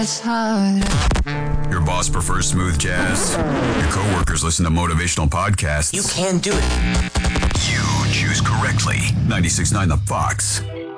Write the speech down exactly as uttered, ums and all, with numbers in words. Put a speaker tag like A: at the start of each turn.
A: Your boss prefers smooth jazz. Your coworkers listen to motivational podcasts.
B: You can do it.
A: You choose correctly. ninety-six point nine The Fox.